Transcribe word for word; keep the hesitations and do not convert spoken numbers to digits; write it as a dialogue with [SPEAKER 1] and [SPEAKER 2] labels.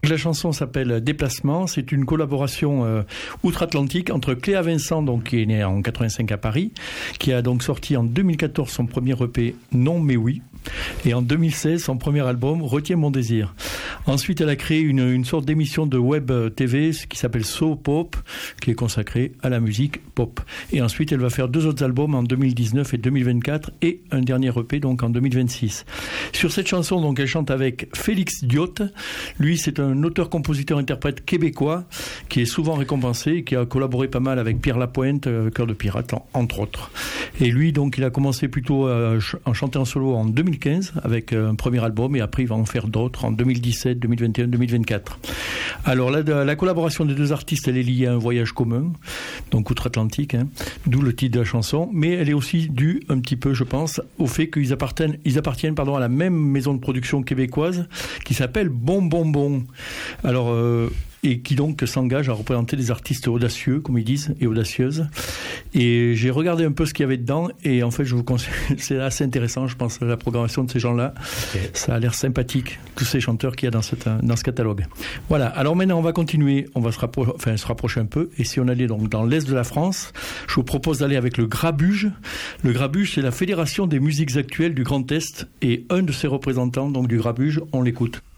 [SPEAKER 1] La chanson s'appelle Déplacement. C'est une collaboration euh, outre-Atlantique entre Cléa Vincent, donc, qui est née en quatre-vingt-cinq à Paris, qui a donc sorti en deux mille quatorze son premier E P Non mais oui, et en deux mille seize son premier album Retiens mon désir. Ensuite, elle a créé une, une sorte d'émission de web T V qui s'appelle So Pop, qui est consacrée à la musique pop. Et ensuite, elle va faire deux autres albums en deux mille dix-neuf et deux mille vingt-quatre et un dernier E P donc en deux mille vingt-six. Sur cette chanson, donc, elle chante avec Félix Diot. Lui, c'est un auteur-compositeur-interprète québécois qui est souvent récompensé, qui a collaboré pas mal avec Pierre Lapointe, euh, Cœur de Pirate, entre autres. Et lui, donc, il a commencé plutôt à ch- en chanter en solo en deux mille quinze avec euh, un premier album, et après il va en faire d'autres en deux mille dix-sept, deux mille vingt et un, deux mille vingt-quatre. Alors la, la collaboration des deux artistes, elle est liée à un voyage commun, donc outre-Atlantique, hein, d'où le titre de la chanson, mais elle est aussi due un petit peu, je pense, au fait qu'ils appartiennent, ils appartiennent pardon, à la même maison de production québécoise qui s'appelle Bon Bon Bon. Alors, euh, et qui donc s'engage à représenter des artistes audacieux, comme ils disent, et audacieuses. Et j'ai regardé un peu ce qu'il y avait dedans, et en fait, je vous conseille, c'est assez intéressant, je pense, la programmation de ces gens-là. Okay. Ça a l'air sympathique, tous ces chanteurs qu'il y a dans, cette, dans ce catalogue. Voilà, alors maintenant, on va continuer, on va se, rappro- enfin, se rapprocher un peu, et si on allait donc dans l'est de la France, je vous propose d'aller avec le Grabuge. Le Grabuge, c'est la Fédération des musiques actuelles du Grand Est, et un de ses représentants, donc du Grabuge, on l'écoute.